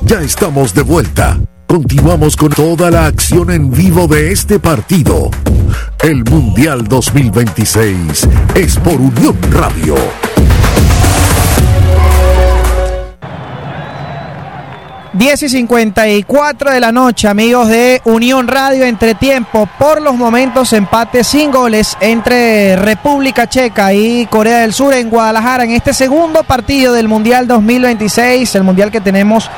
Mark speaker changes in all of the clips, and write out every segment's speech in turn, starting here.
Speaker 1: Ya estamos de vuelta. Continuamos con toda la acción en vivo de este partido. El Mundial 2026 es por Unión Radio.
Speaker 2: Diez y 54 de la noche, amigos de Unión Radio. Entretiempo, por los momentos empate sin goles entre República Checa y Corea del Sur en Guadalajara en este segundo partido del Mundial 2026, el Mundial que tenemos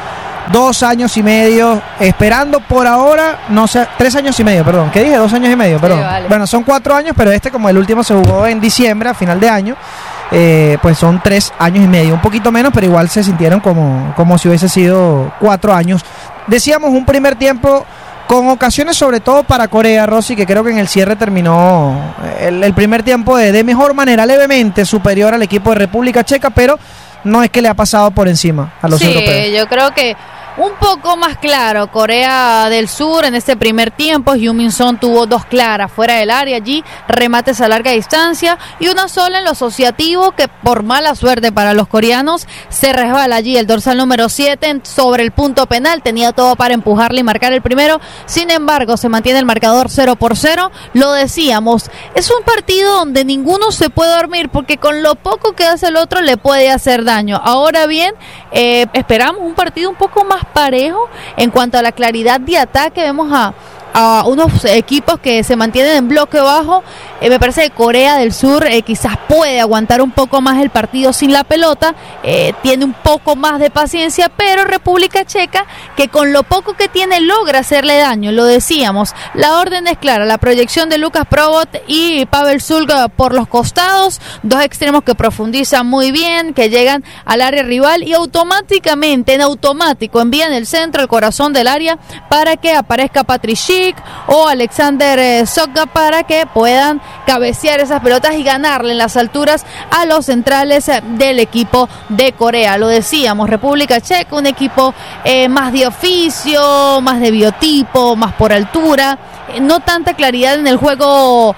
Speaker 2: 2 años y medio esperando por ahora, no sé, 3 años y medio, perdón, ¿qué dije? 2 años y medio, perdón.
Speaker 3: Sí, vale.
Speaker 2: Bueno, son 4 años, pero como el último se jugó en diciembre, a final de año, pues son 3 años y medio, un poquito menos, pero igual se sintieron como si hubiese sido 4 años. Decíamos un primer tiempo con ocasiones sobre todo para Corea, Rosy, que creo que en el cierre terminó el primer tiempo de mejor manera, levemente superior al equipo de República Checa, pero no es que le ha pasado por encima a los europeos.
Speaker 3: Sí, yo creo que un poco más claro Corea del Sur en este primer tiempo. Heung-min Son tuvo 2 claras fuera del área allí, remates a larga distancia y una sola en lo asociativo que por mala suerte para los coreanos se resbala allí el dorsal número 7 sobre el punto penal, tenía todo para empujarle y marcar el primero, sin embargo se mantiene el marcador 0-0. Lo decíamos, es un partido donde ninguno se puede dormir porque con lo poco que hace el otro le puede hacer daño. Ahora bien, esperamos un partido un poco más parejo en cuanto a la claridad de ataque. Vemos a unos equipos que se mantienen en bloque bajo. Me parece que Corea del Sur quizás puede aguantar un poco más el partido sin la pelota, tiene un poco más de paciencia, pero República Checa, que con lo poco que tiene logra hacerle daño. Lo decíamos, la orden es clara, la proyección de Lucas Probot y Pavel Sulga por los costados, 2 extremos que profundizan muy bien, que llegan al área rival y automáticamente, en automático, envían el centro, el corazón del área, para que aparezca Patrick Schick o Alexander Sokga para que puedan cabecear esas pelotas y ganarle en las alturas a los centrales del equipo de Corea. Lo decíamos, República Checa, un equipo más de oficio, más de biotipo, más por altura, no tanta claridad en el juego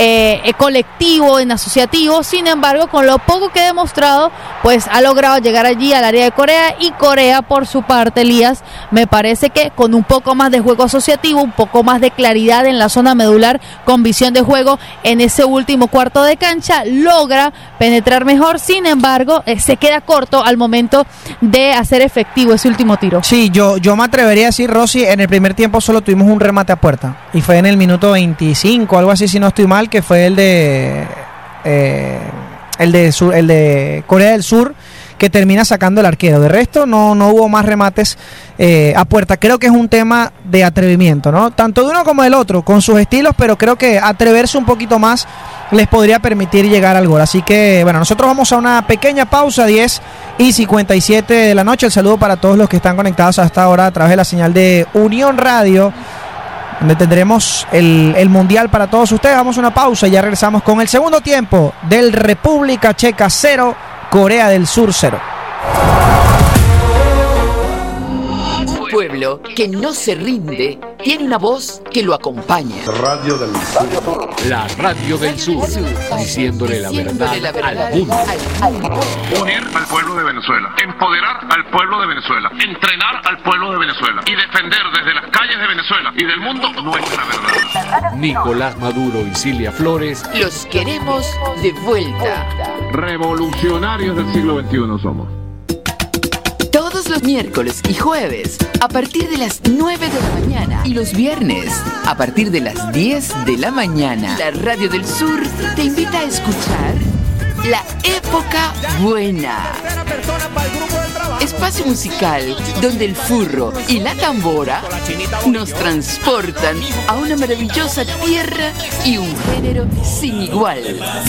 Speaker 3: colectivo, en asociativo. Sin embargo, con lo poco que ha demostrado, pues ha logrado llegar allí al área de Corea, y Corea por su parte, Elías, me parece que con un poco más de juego asociativo, un poco más de claridad en la zona medular, con visión de juego en ese último cuarto de cancha, logra penetrar mejor. Sin embargo, se queda corto al momento de hacer efectivo ese último tiro.
Speaker 2: Sí, yo me atrevería a decir, Rosy, en el primer tiempo solo tuvimos un remate a puerta y fue en el minuto 25, algo así, si no estoy mal, que fue el de Corea del Sur, que termina sacando el arquero. De resto no hubo más remates a puerta. Creo que es un tema de atrevimiento, ¿no? Tanto de uno como del otro, con sus estilos, pero creo que atreverse un poquito más les podría permitir llegar al gol. Así que, bueno, nosotros vamos a una pequeña pausa, 10 y 57 de la noche. El saludo para todos los que están conectados hasta ahora a través de la señal de Unión Radio, donde tendremos el Mundial para todos ustedes. Vamos a una pausa y ya regresamos con el segundo tiempo del República Checa 0, Corea del Sur 0.
Speaker 4: Pueblo que no se rinde tiene una voz que lo acompaña.
Speaker 5: Radio del Sur.
Speaker 6: La Radio del Sur, diciéndole la verdad al mundo.
Speaker 7: Unir al pueblo de Venezuela, empoderar al pueblo de Venezuela, entrenar al pueblo de Venezuela y defender desde las calles de Venezuela y del mundo nuestra verdad.
Speaker 6: Nicolás Maduro y Cilia Flores.
Speaker 4: Los queremos de vuelta.
Speaker 7: Revolucionarios del siglo XXI somos.
Speaker 4: Todos los miércoles y jueves a partir de las 9 de la mañana y los viernes a partir de las 10 de la mañana, la Radio del Sur te invita a escuchar La Época Buena. Espacio musical donde el furro y la tambora nos transportan a una maravillosa tierra y un género sin igual.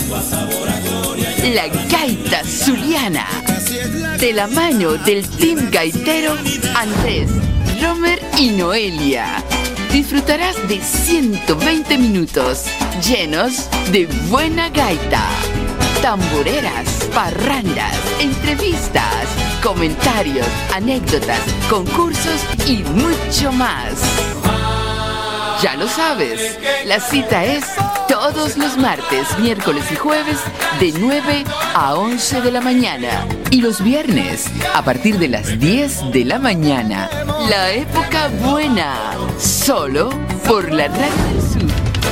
Speaker 4: La gaita zuliana, de la mano del team gaitero Andrés, Romer y Noelia. Disfrutarás de 120 minutos llenos de buena gaita, tamboreras, parrandas, entrevistas, comentarios, anécdotas, concursos y mucho más. Ya lo sabes, la cita es Todos los martes, miércoles y jueves de 9 a 11 de la mañana. Y los viernes a partir de las 10 de la mañana. La época buena. Solo por la Radio del Sur.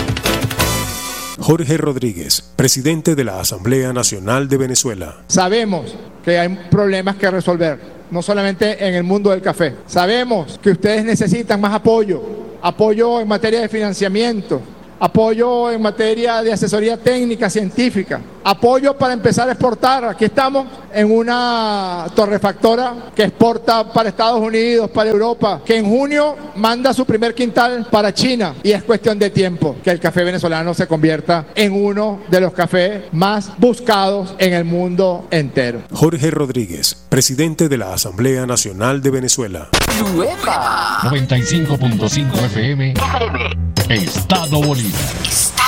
Speaker 8: Jorge Rodríguez, presidente de la Asamblea Nacional de Venezuela.
Speaker 9: Sabemos que hay problemas que resolver, no solamente en el mundo del café. Sabemos que ustedes necesitan más apoyo en materia de financiamiento, apoyo en materia de asesoría técnica, científica, apoyo para empezar a exportar. Aquí estamos en una torrefactora que exporta para Estados Unidos, para Europa, que en junio manda su primer quintal para China, y es cuestión de tiempo que el café venezolano se convierta en uno de los cafés más buscados en el mundo entero.
Speaker 8: Jorge Rodríguez, presidente de la Asamblea Nacional de Venezuela.
Speaker 6: 95.5 FM. Estado Bolívar.